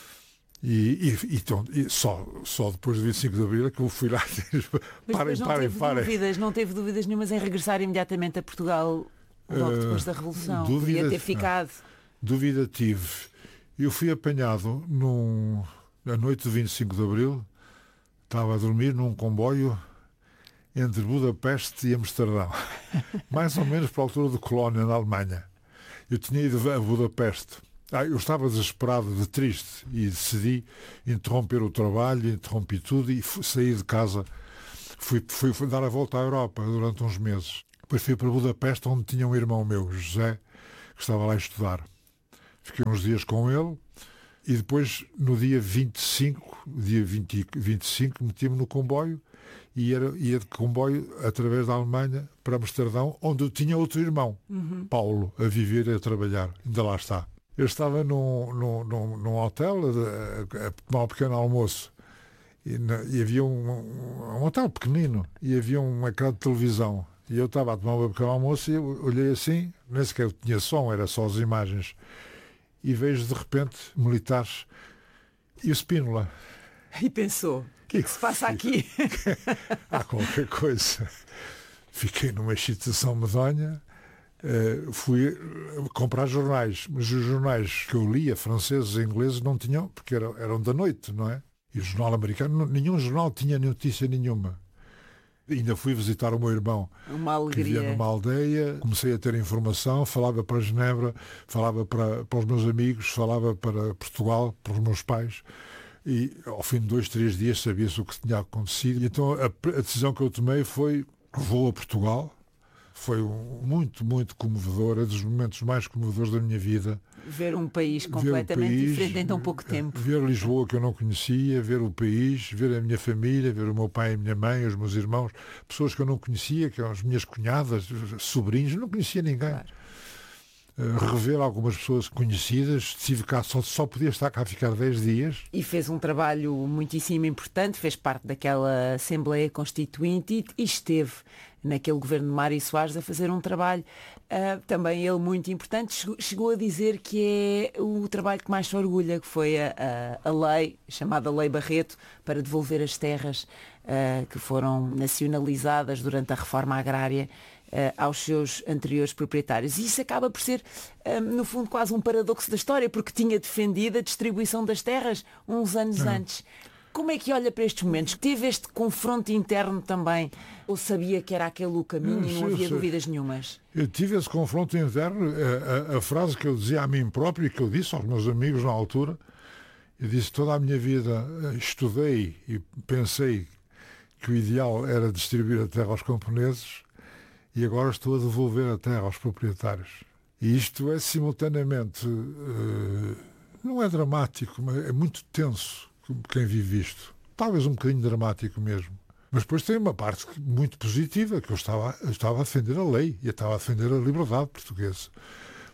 E, e, então, e só, só depois do vinte e cinco de Abril é que eu fui lá. Parem, não parem, teve parem. Dúvidas, não teve dúvidas nenhumas em regressar imediatamente a Portugal logo uh, depois da Revolução. Dúvida, Podia ter ficado. Não, dúvida tive. Eu fui apanhado num, na noite do vinte e cinco de Abril, estava a dormir num comboio entre Budapeste e Amsterdão. Mais ou menos para a altura de Colónia, na Alemanha. Eu tinha ido a Budapeste. Ah, eu estava desesperado, de triste, e decidi interromper o trabalho, interrompi tudo e fui, saí de casa. Fui, fui, fui dar a volta à Europa durante uns meses. Depois fui para Budapeste, onde tinha um irmão meu, José, que estava lá a estudar. Fiquei uns dias com ele e depois, no dia vinte e cinco, dia vinte, vinte e cinco, meti-me no comboio e era, ia de comboio através da Alemanha para Amsterdão, onde eu tinha outro irmão, uhum. Paulo, a viver e a trabalhar. Ainda lá está. Eu estava num, num, num, num hotel a, a tomar um pequeno almoço e, na, e havia um, um hotel pequenino e havia um ecrã de televisão e eu estava a tomar um pequeno almoço e eu olhei assim, nem sequer tinha som, era só as imagens e vejo de repente militares e o Spínola. E pensou, o que é que se passa aqui? Há qualquer coisa. Fiquei numa excitação medonha. Uh, fui comprar jornais, mas os jornais que eu lia, franceses e ingleses, não tinham, porque eram, eram da noite, não é? E o jornal americano, nenhum jornal tinha notícia nenhuma. Ainda fui visitar o meu irmão, uma alegria. Que vivia numa aldeia, comecei a ter informação, falava para Genebra, falava para, para os meus amigos, falava para Portugal, para os meus pais, e ao fim de dois, três dias sabia-se o que tinha acontecido. E então a, a decisão que eu tomei foi, vou a Portugal. Foi um, muito, muito comovedor, é dos momentos mais comovedores da minha vida. Ver um país completamente país, diferente em tão pouco tempo. Ver Lisboa que eu não conhecia, ver o país, ver a minha família, ver o meu pai e a minha mãe, os meus irmãos, pessoas que eu não conhecia, que eram as minhas cunhadas, sobrinhos, não conhecia ninguém. Claro. Uh, rever algumas pessoas conhecidas, tive cá, só, só podia estar cá a ficar dez dias. E fez um trabalho muitíssimo importante, fez parte daquela Assembleia Constituinte e, e esteve naquele governo de Mário Soares a fazer um trabalho uh, também ele muito importante. Chegou, chegou a dizer que é o trabalho que mais se orgulha, que foi a, a, a lei, chamada Lei Barreto, para devolver as terras uh, que foram nacionalizadas durante a reforma agrária Uh, aos seus anteriores proprietários. E isso acaba por ser, uh, no fundo, quase um paradoxo da história, porque tinha defendido a distribuição das terras uns anos é. antes. Como é que olha para estes momentos? Teve este confronto interno também? Ou sabia que era aquele o caminho e não havia dúvidas nenhumas? Eu tive esse confronto interno. A, a, a frase que eu dizia a mim próprio e que eu disse aos meus amigos na altura, eu disse toda a minha vida, estudei e pensei que o ideal era distribuir a terra aos camponeses, e agora estou a devolver a terra aos proprietários. E isto é simultaneamente, uh, não é dramático, mas é muito tenso quem vive isto. Talvez um bocadinho dramático mesmo. Mas depois tem uma parte muito positiva, que eu estava, eu estava a defender a lei, e eu estava a defender a liberdade portuguesa.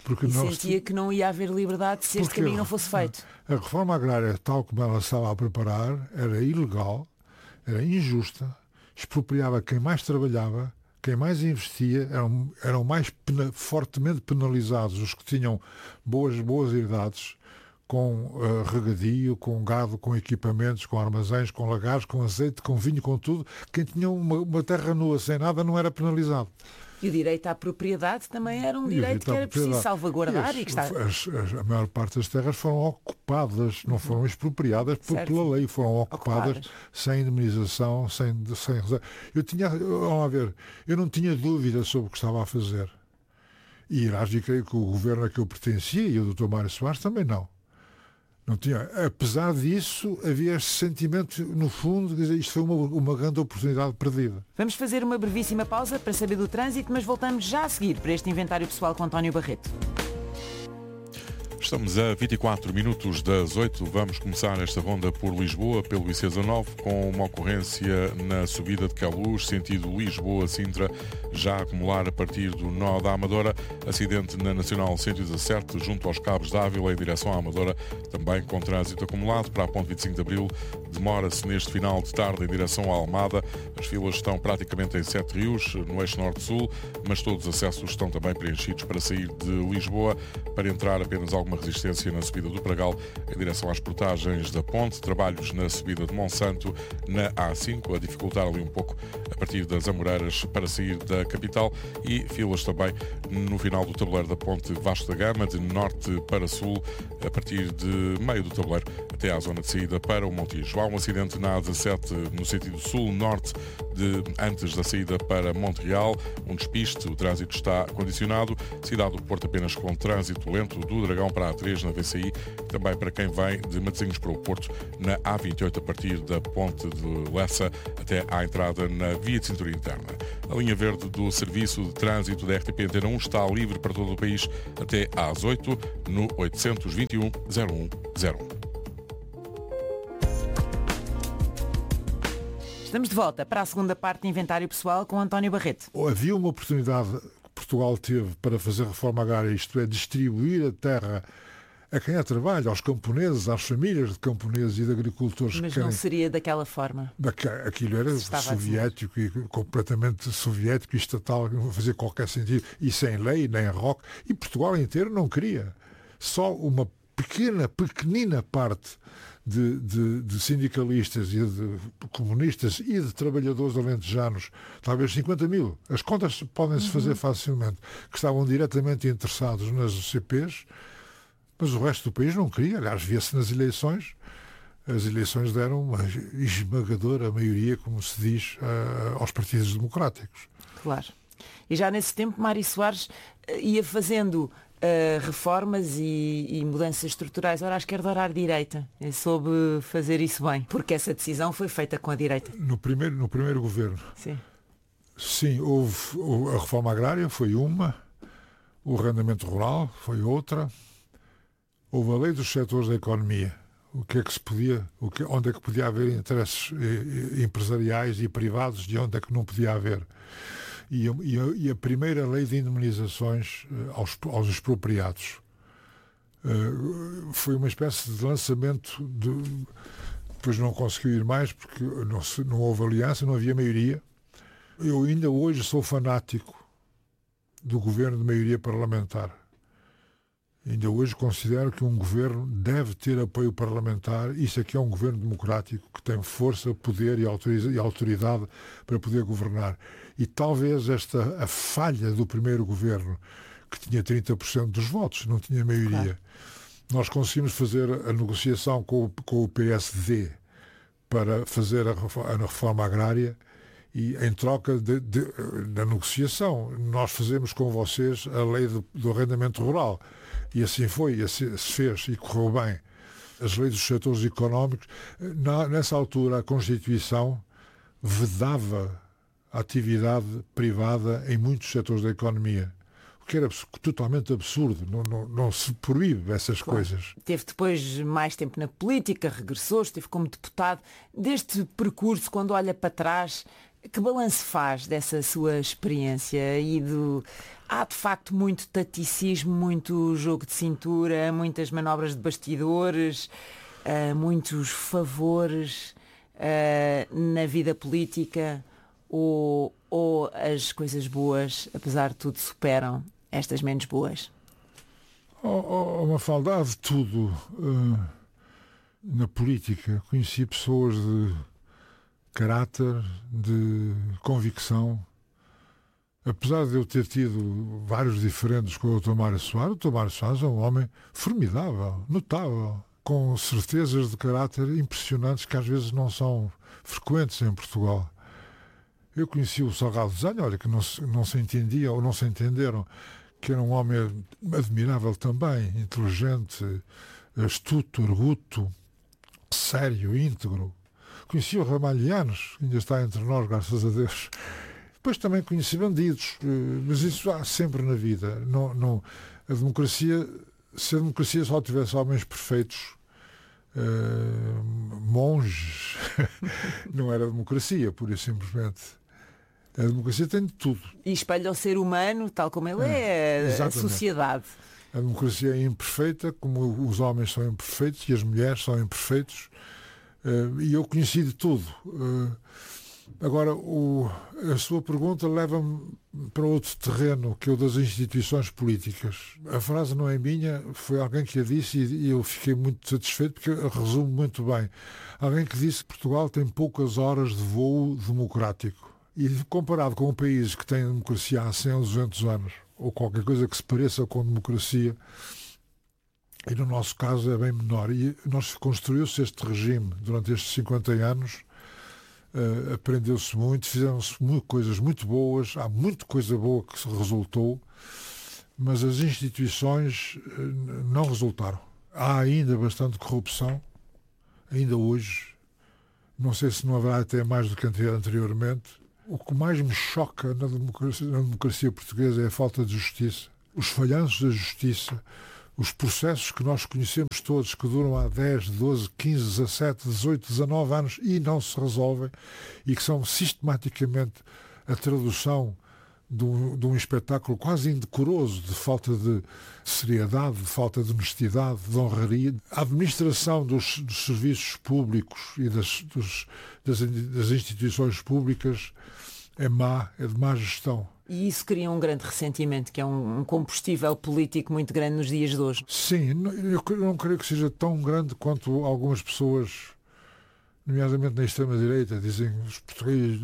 Porque e nós... sentia que não ia haver liberdade se este Porque caminho não fosse feito. A reforma agrária, tal como ela estava a preparar, era ilegal, era injusta, expropriava quem mais trabalhava, quem mais investia, eram, eram mais pena, fortemente penalizados os que tinham boas, boas herdades, com uh, regadio, com gado, com equipamentos, com armazéns, com lagares, com azeite, com vinho, com tudo. Quem tinha uma, uma terra nua sem nada não era penalizado. E o direito à propriedade também era um direito que era preciso salvaguardar. As, e que está... as, as, a maior parte das terras foram ocupadas, não foram expropriadas por, pela lei, foram ocupadas, ocupadas. sem indemnização, sem, sem... Eu tinha, vamos ver, eu não tinha dúvida sobre o que estava a fazer. E, aliás, creio que o governo a que eu pertencia, e o doutor Mário Soares também não. Não tinha. Apesar disso, havia este sentimento, no fundo, de dizer, isto foi uma, uma grande oportunidade perdida. Vamos fazer uma brevíssima pausa para saber do trânsito, mas voltamos já a seguir para este inventário pessoal com António Barreto. Estamos a vinte e quatro minutos das oito. Vamos começar esta ronda por Lisboa, pelo I C dezanove, com uma ocorrência na subida de Queluz, sentido Lisboa-Sintra, já a acumular a partir do nó da Amadora. Acidente na Nacional cento e dezassete, junto aos Cabos de Ávila, em direção à Amadora, também com trânsito acumulado. Para a ponte vinte e cinco de Abril, demora-se neste final de tarde em direção à Almada. As filas estão praticamente em Sete Rios, no eixo norte-sul, mas todos os acessos estão também preenchidos para sair de Lisboa. Para entrar, apenas alguma resistência na subida do Pragal em direção às portagens da ponte, trabalhos na subida de Monsanto na A cinco, a dificultar ali um pouco a partir das Amoreiras para sair da capital, e filas também no final do tabuleiro da ponte Vasco da Gama, de norte para sul, a partir de meio do tabuleiro até à zona de saída para o Montijo. Há um acidente na A dezassete no sentido sul-norte, de antes da saída para Montreal, um despiste, o trânsito está condicionado. Cidade do Porto apenas com trânsito lento, do Dragão para a A três na V C I, também para quem vem de Matosinhos para o Porto na A vinte e oito, a partir da ponte de Lessa até à entrada na via de cintura interna. A linha verde do serviço de trânsito da R T P Antena um está livre para todo o país até às oito, no oitocentos e vinte e um, zero um zero um. Estamos de volta para a segunda parte do Inventário Pessoal com António Barreto. Havia uma oportunidade que Portugal teve para fazer reforma agrária, isto é, distribuir a terra a quem a trabalha, aos camponeses, às famílias de camponeses e de agricultores. Mas que não querem... seria daquela forma. Aquilo era soviético e completamente soviético e estatal, não fazia qualquer sentido, e sem lei, nem a R O C. E Portugal inteiro não queria. Só uma pequena, pequenina parte de, de, de sindicalistas e de comunistas e de trabalhadores alentejanos, talvez cinquenta mil, as contas podem-se fazer uhum. facilmente, que estavam diretamente interessados nas C Ps, mas o resto do país não queria. Aliás, via-se nas eleições, as eleições deram uma esmagadora maioria, como se diz, aos partidos democráticos. Claro. E já nesse tempo, Mário Soares ia fazendo uh, reformas e, e mudanças estruturais, ora à esquerda, ora à direita. Ele soube fazer isso bem, porque essa decisão foi feita com a direita. No primeiro, no primeiro governo. Sim. Sim, houve, houve a reforma agrária, foi uma, o arrendamento rural foi outra, houve a lei dos setores da economia, o que é que se podia, o que, onde é que podia haver interesses eh, empresariais e privados, de onde é que não podia haver. E a, e a, e a primeira lei de indemnizações eh, aos, aos expropriados. Uh, foi uma espécie de lançamento, de, depois não conseguiu ir mais porque não, se, não houve aliança, não havia maioria. Eu ainda hoje sou fanático do governo de maioria parlamentar. Ainda hoje considero que um governo deve ter apoio parlamentar. Isso aqui é um governo democrático que tem força, poder e autoridade para poder governar. E talvez esta a falha do primeiro governo, que tinha trinta por cento dos votos, não tinha maioria. Claro. Nós conseguimos fazer a negociação com o, com o P S D para fazer a, a reforma agrária. E em troca de, de, da negociação, nós fazemos com vocês a lei do, do arrendamento rural. E assim foi, e assim se fez, e correu bem. As leis dos setores económicos, na, nessa altura a Constituição vedava a atividade privada em muitos setores da economia. O que era totalmente absurdo, não, não, não se proíbe essas claro. coisas. Teve depois mais tempo na política, regressou, esteve como deputado. Deste percurso, quando olha para trás, Que balanço faz dessa sua experiência e do... Há de facto muito taticismo, muito jogo de cintura, muitas manobras de bastidores, uh, muitos favores uh, na vida política, ou, ou as coisas boas, apesar de tudo, superam estas menos boas? Oh, oh, Mafalda, há de tudo uh, na política. Conheci pessoas de caráter, de convicção. Apesar de eu ter tido vários diferentes com o doutor Mário Soares, o doutor Mário Soares é um homem formidável, notável, com certezas de caráter impressionantes que às vezes não são frequentes em Portugal. Eu conheci o Salgado Desenho, olha, que não se, não se entendia ou não se entenderam, que era um homem admirável também, inteligente, astuto, arguto, sério, íntegro. Conheci o Ramalhianos, que ainda está entre nós, graças a Deus. Depois também conheci bandidos, mas isso há sempre na vida. Não, não, a democracia, se a democracia só tivesse homens perfeitos, uh, monges, não era democracia, pura e simplesmente. A democracia tem de tudo. E espelha o ser humano, tal como ele é, é a sociedade. A democracia é imperfeita, como os homens são imperfeitos e as mulheres são imperfeitos. Uh, e eu conheci de tudo. Uh, Agora, o, a sua pergunta leva-me para outro terreno, que é o das instituições políticas. A frase não é minha, foi alguém que a disse e, e eu fiquei muito satisfeito porque resume muito bem. Alguém que disse que Portugal tem poucas horas de voo democrático. E comparado com um país que tem democracia há cem ou duzentos anos, ou qualquer coisa que se pareça com democracia, e no nosso caso é bem menor. E nós construiu-se este regime durante estes cinquenta anos. Uh, aprendeu-se muito, fizeram-se coisas muito boas, há muita coisa boa que se resultou, mas as instituições uh, não resultaram. Há ainda bastante corrupção, ainda hoje, não sei se não haverá até mais do que anteriormente. O que mais me choca na democracia, na democracia portuguesa é a falta de justiça, os falhanços da justiça, os processos que nós conhecemos todos, que duram há dez, doze, quinze, dezassete, dezoito, dezanove anos e não se resolvem, e que são sistematicamente a tradução de um, de um espetáculo quase indecoroso de falta de seriedade, de falta de honestidade, de honraria. A administração dos, dos serviços públicos e das, dos, das, das instituições públicas é má, é de má gestão. E isso cria um grande ressentimento, que é um, um combustível político muito grande nos dias de hoje. Sim, eu não creio que seja tão grande quanto algumas pessoas, nomeadamente na extrema-direita, dizem os portugueses.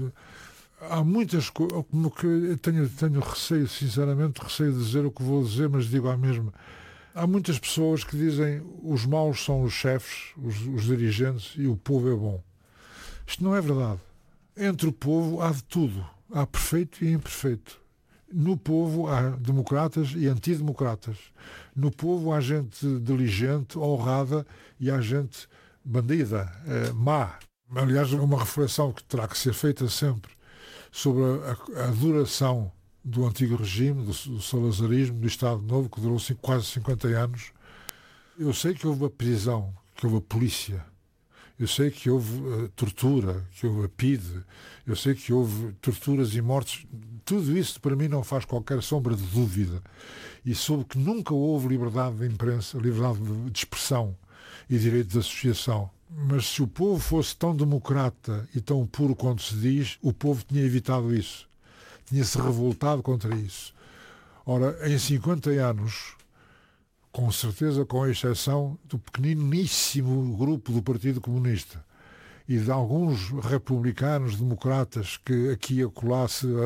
Há muitas coisas, como que eu tenho, tenho receio, sinceramente, receio de dizer o que vou dizer, mas digo à mesma. Há muitas pessoas que dizem os maus são os chefes, os, os dirigentes, e o povo é bom. Isto não é verdade. Entre o povo há de tudo. Há perfeito e imperfeito. No povo há democratas e antidemocratas. No povo há gente diligente, honrada, e há gente bandida, eh, má. Aliás, uma reflexão que terá que ser feita sempre sobre a, a duração do antigo regime, do, do salazarismo, do Estado Novo, que durou cinco, quase cinquenta anos. Eu sei que houve a prisão, que houve a polícia. Eu sei que houve uh, tortura, que houve a P I D, eu sei que houve torturas e mortes. Tudo isso para mim não faz qualquer sombra de dúvida. E soube que nunca houve liberdade de imprensa, liberdade de expressão e direito de associação. Mas se o povo fosse tão democrata e tão puro quanto se diz, o povo tinha evitado isso. Tinha-se revoltado contra isso. Ora, em cinquenta anos... com certeza, com a exceção do pequeniníssimo grupo do Partido Comunista e de alguns republicanos democratas que aqui e acolá se uh,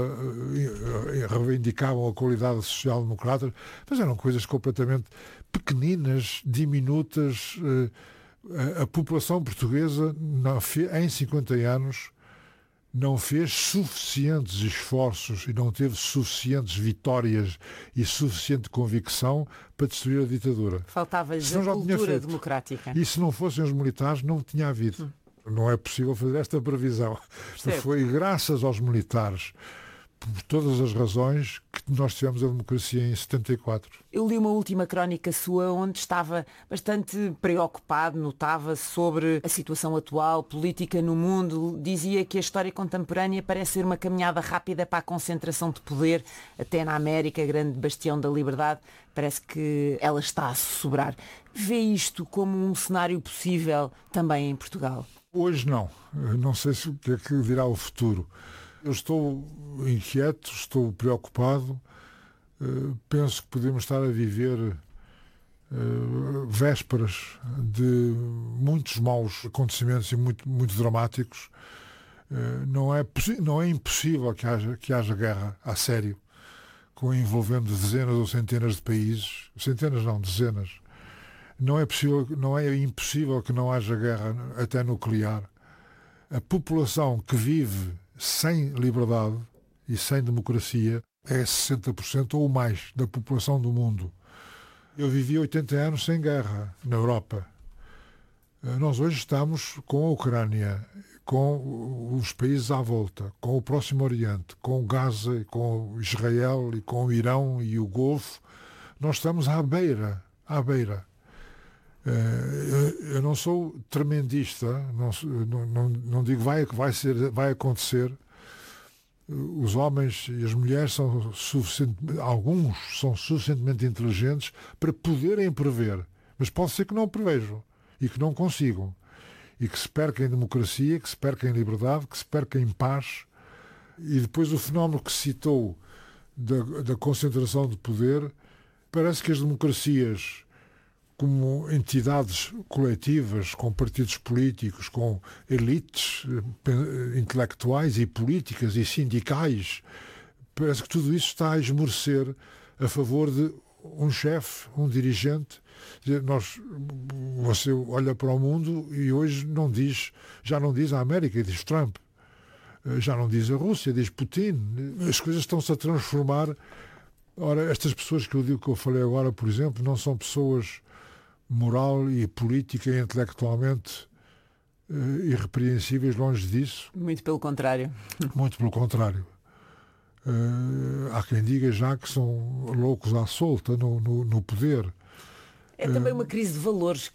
uh, reivindicavam a qualidade social-democrata, mas eram coisas completamente pequeninas, diminutas. Uh, a, a população portuguesa, não, em cinquenta anos, não fez suficientes esforços e não teve suficientes vitórias e suficiente convicção para destruir a ditadura. Faltava-lhes a cultura democrática. E se não fossem os militares, não tinha havido. Hum. Não é possível fazer esta previsão. Percebe? Foi graças aos militares, por todas as razões, que nós tivemos a democracia em setenta e quatro. Eu li uma última crónica sua onde estava bastante preocupado, notava sobre a situação atual, política no mundo. Dizia que a história contemporânea parece ser uma caminhada rápida para a concentração de poder, até na América, grande bastião da liberdade. Parece que ela está a sobrar. Vê isto como um cenário possível também em Portugal? Hoje não. Eu não sei se o que é que dirá o futuro. Eu estou inquieto, estou preocupado. Uh, penso que podemos estar a viver uh, vésperas de muitos maus acontecimentos e muito, muito dramáticos. Uh, não é, não é impossível que haja, que haja guerra a sério, com envolvendo dezenas ou centenas de países. Centenas não, dezenas. Não é possível, não é impossível que não haja guerra até nuclear. A população que vive sem liberdade e sem democracia é sessenta por cento ou mais da população do mundo. Eu vivi oitenta anos sem guerra na Europa. Nós hoje estamos com a Ucrânia, com os países à volta, com o Próximo Oriente, com Gaza, com Israel e com o Irão e o Golfo. Nós estamos à beira, à beira. Eu não sou tremendista, não, não, não digo vai, vai, ser, vai acontecer. Os homens e as mulheres são suficientemente, alguns são suficientemente inteligentes para poderem prever, mas pode ser que não prevejam e que não consigam, e que se perca em democracia, que se perca em liberdade, que se perca em paz. E depois o fenómeno que citou da, da concentração de poder, parece que as democracias, como entidades coletivas, com partidos políticos, com elites intelectuais e políticas e sindicais, parece que tudo isso está a esmorecer a favor de um chefe, um dirigente. Nós, você olha para o mundo e hoje não diz, já não diz a América, diz Trump. Já não diz a Rússia, diz Putin. As coisas estão-se a transformar. Ora, estas pessoas que eu digo que eu falei agora, por exemplo, não são pessoas moral e política e intelectualmente uh, irrepreensíveis, longe disso. Muito pelo contrário. Muito pelo contrário. Uh, há quem diga já que são loucos à solta no, no, no poder. É também uma crise de valores